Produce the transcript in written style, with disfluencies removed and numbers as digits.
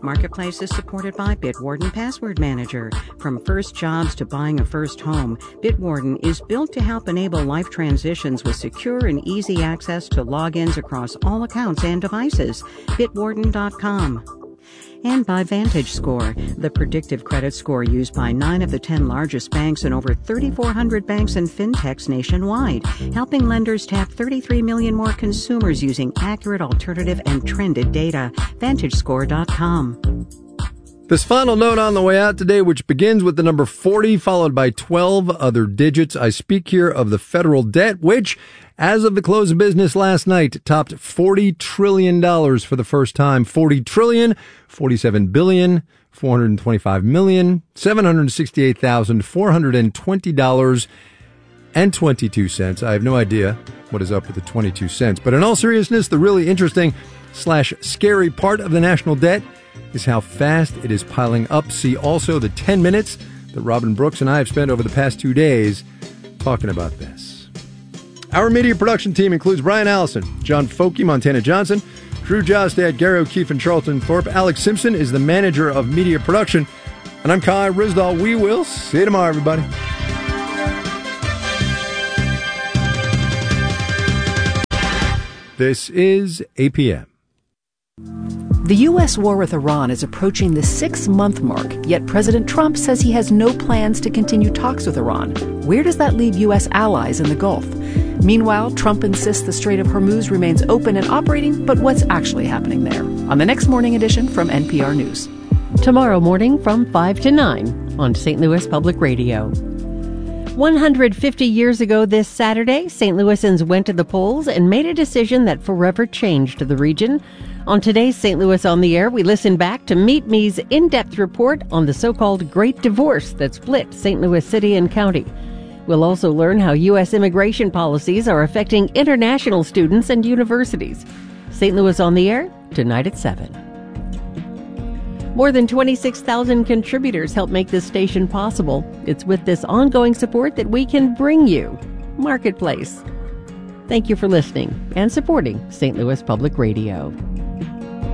Marketplace is supported by Bitwarden Password Manager. From first jobs to buying a first home, Bitwarden is built to help enable life transitions with secure and easy access to logins across all accounts and devices. Bitwarden.com. And by VantageScore, the predictive credit score used by 9 of the 10 largest banks and over 3,400 banks and fintechs nationwide, helping lenders tap 33 million more consumers using accurate, alternative, and trended data. VantageScore.com. This final note on the way out today, which begins with the number 40, followed by 12 other digits. I speak here of the federal debt, which, as of the close of business last night, topped $40 trillion for the first time. $40 trillion, $47 billion, $425 million, $768,420.22. I have no idea what is up with the 22 cents. But in all seriousness, the really interesting / scary part of the national debt is how fast it is piling up. See also the 10 minutes that Robin Brooks and I have spent over the past 2 days talking about this. Our media production team includes Brian Allison, John Folke, Montana Johnson, Drew Jostad, Gary O'Keefe, and Charlton Thorpe. Alex Simpson is the manager of media production. And I'm Kai Risdall. We will see you tomorrow, everybody. This is APM. The U.S. war with Iran is approaching the 6-month mark, yet President Trump says he has no plans to continue talks with Iran. Where does that leave U.S. allies in the Gulf? Meanwhile, Trump insists the Strait of Hormuz remains open and operating, but what's actually happening there? On the next morning edition from NPR News. Tomorrow morning from 5 to 9 on St. Louis Public Radio. 150 years ago this Saturday, St. Louisans went to the polls and made a decision that forever changed the region. On today's St. Louis on the Air, we listen back to Meet Me's in-depth report on the so-called Great Divorce that split St. Louis City and County. We'll also learn how U.S. immigration policies are affecting international students and universities. St. Louis on the Air, tonight at 7. More than 26,000 contributors help make this station possible. It's with this ongoing support that we can bring you Marketplace. Thank you for listening and supporting St. Louis Public Radio.